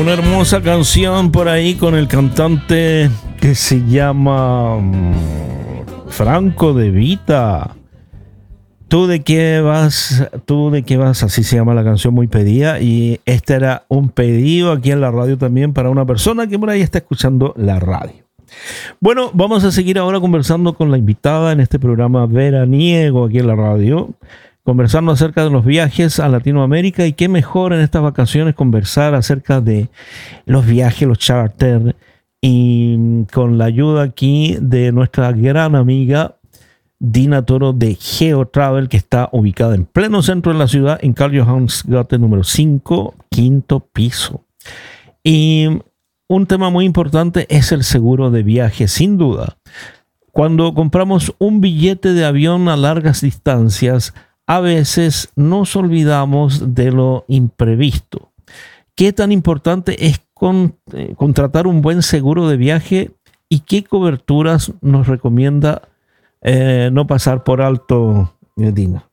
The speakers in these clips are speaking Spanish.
Una hermosa canción por ahí con el cantante que se llama Franco De Vita. ¿Tú de qué vas? ¿Tú de qué vas? Así se llama la canción, muy pedida. Y este era un pedido aquí en la radio también para una persona que por ahí está escuchando la radio. Bueno, vamos a seguir ahora conversando con la invitada en este programa veraniego aquí en la radio, conversando acerca de los viajes a Latinoamérica, y qué mejor en estas vacaciones conversar acerca de los viajes, los charter, y con la ayuda aquí de nuestra gran amiga Dina Toro de GeoTravel, que está ubicada en pleno centro de la ciudad, en Karl Johans gate número 5, quinto piso. Y un tema muy importante es el seguro de viaje, sin duda. Cuando compramos un billete de avión a largas distancias, a veces nos olvidamos de lo imprevisto. ¿Qué tan importante es contratar un buen seguro de viaje y qué coberturas nos recomienda no pasar por alto, Dina?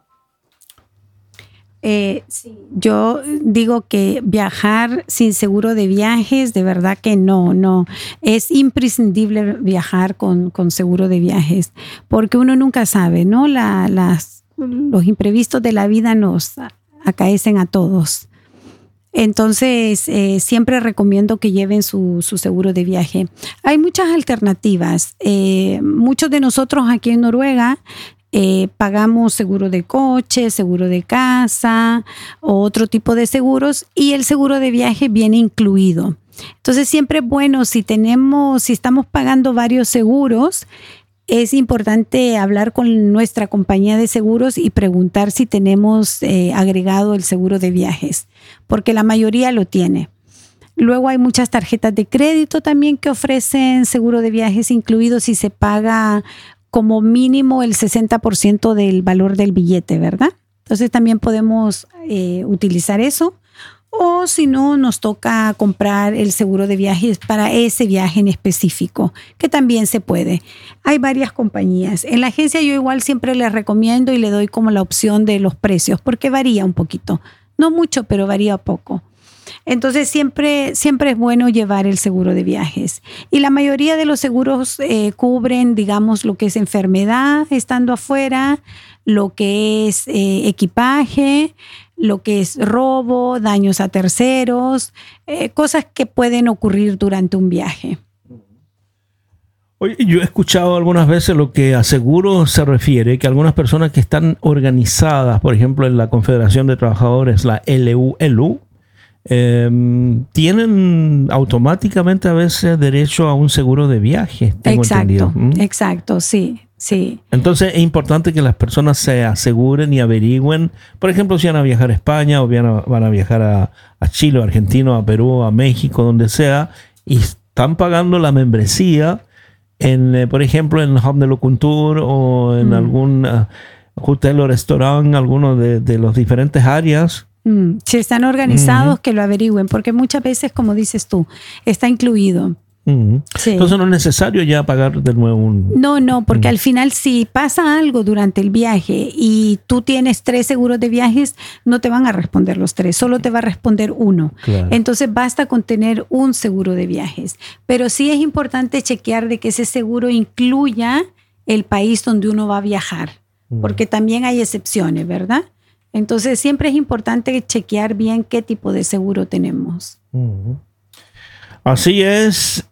Sí, yo digo que viajar sin seguro de viajes, de verdad que no. Es imprescindible viajar con seguro de viajes, porque uno nunca sabe, ¿no? Los imprevistos de la vida nos acaecen a todos. Entonces, siempre recomiendo que lleven su seguro de viaje. Hay muchas alternativas. Muchos de nosotros aquí en Noruega pagamos seguro de coche, seguro de casa o otro tipo de seguros, y el seguro de viaje viene incluido. Entonces, siempre es bueno, si estamos pagando varios seguros, es importante hablar con nuestra compañía de seguros y preguntar si tenemos agregado el seguro de viajes, porque la mayoría lo tiene. Luego hay muchas tarjetas de crédito también que ofrecen seguro de viajes incluido si se paga como mínimo el 60% del valor del billete, ¿verdad? Entonces también podemos utilizar eso. O si no, nos toca comprar el seguro de viajes para ese viaje en específico, que también se puede. Hay varias compañías. En la agencia yo igual siempre les recomiendo y le doy como la opción de los precios, porque varía un poquito. No mucho, pero varía poco. Entonces siempre es bueno llevar el seguro de viajes. Y la mayoría de los seguros cubren, digamos, lo que es enfermedad estando afuera, lo que es equipaje, lo que es robo, daños a terceros, cosas que pueden ocurrir durante un viaje. Oye, yo he escuchado algunas veces lo que a seguro se refiere, que algunas personas que están organizadas, por ejemplo, en la Confederación de Trabajadores, la LULU, tienen automáticamente a veces derecho a un seguro de viaje. Tengo entendido. Exacto, sí. Sí. Entonces es importante que las personas se aseguren y averigüen, por ejemplo, si van a viajar a España o van a viajar a Chile, a Argentina, a Perú, a México, donde sea, y están pagando la membresía por ejemplo, en Home de Locutor o en algún hotel o restaurante, alguno de los diferentes áreas. Si están organizados, que lo averigüen, porque muchas veces, como dices tú, está incluido. Sí. Entonces no es necesario ya pagar de nuevo No, porque al final si pasa algo durante el viaje y tú tienes 3 seguros de viajes, no te van a responder los 3, solo te va a responder uno. Claro. Entonces basta con tener un seguro de viajes. Pero sí es importante chequear de que ese seguro incluya el país donde uno va a viajar, porque también hay excepciones, ¿verdad? Entonces siempre es importante chequear bien qué tipo de seguro tenemos. Así es,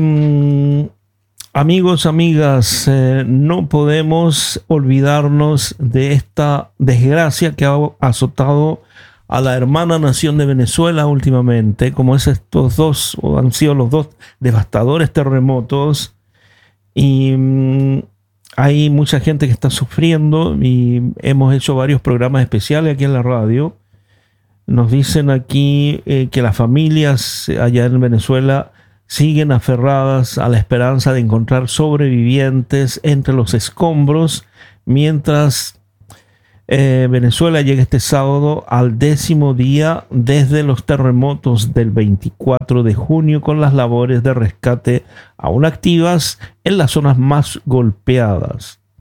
amigos, amigas, no podemos olvidarnos de esta desgracia que ha azotado a la hermana nación de Venezuela últimamente, como es han sido los 2 devastadores terremotos, y hay mucha gente que está sufriendo y hemos hecho varios programas especiales aquí en la radio. Nos dicen aquí que las familias allá en Venezuela siguen aferradas a la esperanza de encontrar sobrevivientes entre los escombros, mientras Venezuela llega este sábado al 10º día desde los terremotos del 24 de junio, con las labores de rescate aún activas en las zonas más golpeadas.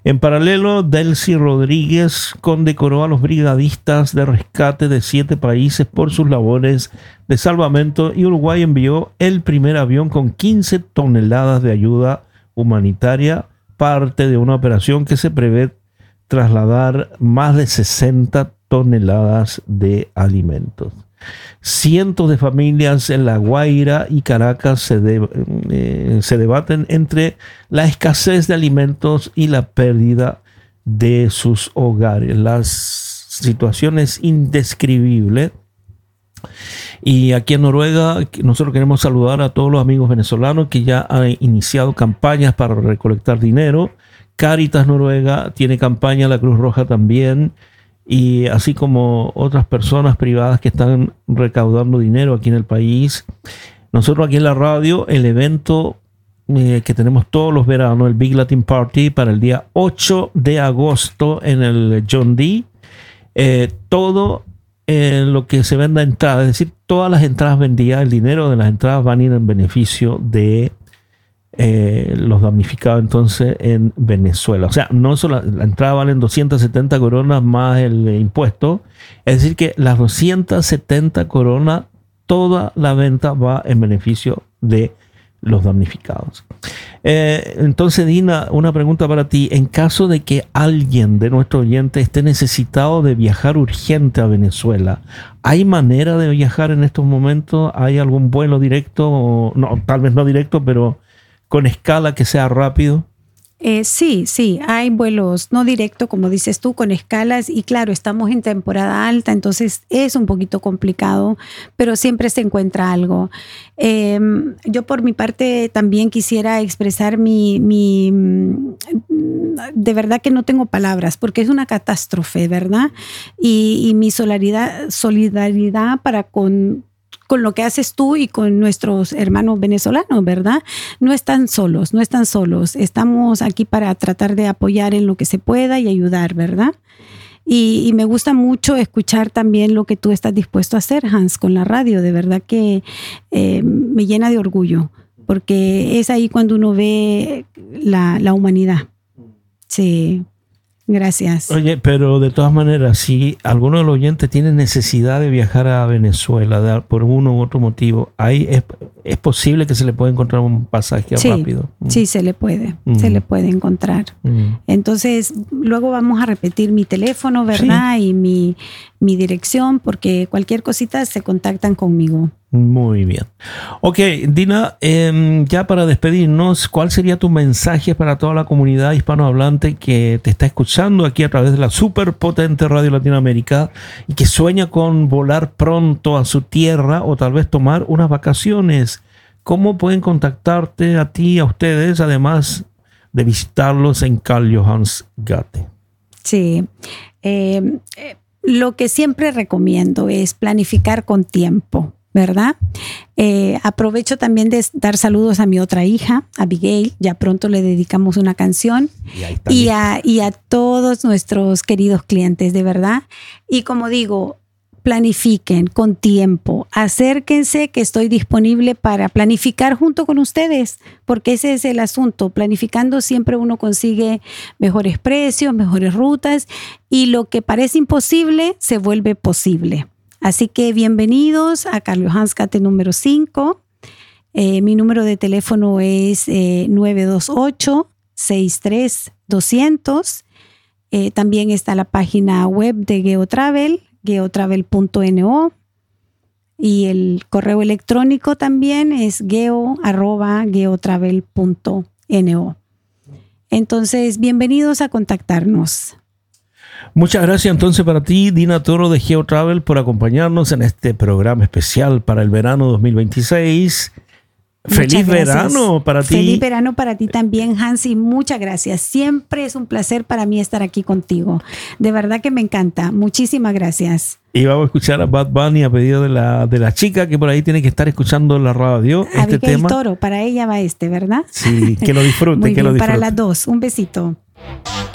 En paralelo, Delcy Rodríguez condecoró a los brigadistas de rescate de 7 países por sus labores de salvamento y Uruguay envió el primer avión con 15 toneladas de ayuda humanitaria, parte de una operación que se prevé trasladar más de 60 toneladas de alimentos. Cientos de familias en La Guaira y Caracas se debaten entre la escasez de alimentos y la pérdida de sus hogares. La situación es indescribible. Y aquí en Noruega nosotros queremos saludar a todos los amigos venezolanos que ya han iniciado campañas para recolectar dinero. Cáritas Noruega tiene campaña, la Cruz Roja también, y así como otras personas privadas que están recaudando dinero aquí en el país. Nosotros aquí en la radio, el evento que tenemos todos los veranos, el Big Latin Party, para el día 8 de agosto en el John D. Todo lo que se venda entrada, es decir, todas las entradas vendidas, el dinero de las entradas van a ir en beneficio de los damnificados entonces en Venezuela. O sea, no solo la entrada valen 270 coronas más el impuesto, es decir que las 270 coronas, toda la venta va en beneficio de los damnificados. Entonces, Dina, una pregunta para ti. En caso de que alguien de nuestro oyente esté necesitado de viajar urgente a Venezuela, ¿hay manera de viajar en estos momentos? ¿Hay algún vuelo directo? No, tal vez no directo, pero con escala que sea rápido. Sí, hay vuelos no directos, como dices tú, con escalas, y claro, estamos en temporada alta, entonces es un poquito complicado, pero siempre se encuentra algo. Yo por mi parte también quisiera expresar de verdad que no tengo palabras, porque es una catástrofe, ¿verdad? Y mi solidaridad para con lo que haces tú y con nuestros hermanos venezolanos, ¿verdad? No están solos. Estamos aquí para tratar de apoyar en lo que se pueda y ayudar, ¿verdad? Y me gusta mucho escuchar también lo que tú estás dispuesto a hacer, Hans, con la radio. De verdad que me llena de orgullo, porque es ahí cuando uno ve la humanidad. Sí. Gracias. Oye, pero de todas maneras, si alguno de los oyentes tiene necesidad de viajar a Venezuela por uno u otro motivo, ahí es posible que se le pueda encontrar un pasaje rápido. Sí, se le puede encontrar. Entonces, luego vamos a repetir mi teléfono, ¿verdad? Sí. Y mi dirección, porque cualquier cosita se contactan conmigo. Muy bien. Ok, Dina, ya para despedirnos, ¿cuál sería tu mensaje para toda la comunidad hispanohablante que te está escuchando aquí a través de la superpotente Radio Latinoamérica y que sueña con volar pronto a su tierra o tal vez tomar unas vacaciones? ¿Cómo pueden contactarte a ti y a ustedes, además de visitarlos en Karl Johans Gate? Sí, lo que siempre recomiendo es planificar con tiempo, ¿verdad? Aprovecho también de dar saludos a mi otra hija, Abigail. Ya pronto le dedicamos una canción. Y a todos nuestros queridos clientes, de verdad. Y como digo, planifiquen con tiempo. Acérquense, que estoy disponible para planificar junto con ustedes, porque ese es el asunto. Planificando siempre uno consigue mejores precios, mejores rutas, y lo que parece imposible se vuelve posible. Así que bienvenidos a Karl Johans Gate número 5. Mi número de teléfono es 928-63-200. También está la página web de GeoTravel, geotravel.no. Y el correo electrónico también es geo@geotravel.no. Entonces, bienvenidos a contactarnos. Muchas gracias entonces para ti, Dina Toro de GeoTravel, por acompañarnos en este programa especial para el verano 2026. Feliz verano para ti. Feliz verano para ti también, Hans, y muchas gracias. Siempre es un placer para mí estar aquí contigo. De verdad que me encanta. Muchísimas gracias. Y vamos a escuchar a Bad Bunny a pedido de la chica que por ahí tiene que estar escuchando la radio. Abigail tema. Toro, para ella va ¿verdad? Sí, que lo disfrute. Muy bien, que lo disfrute. Para las dos. Un besito.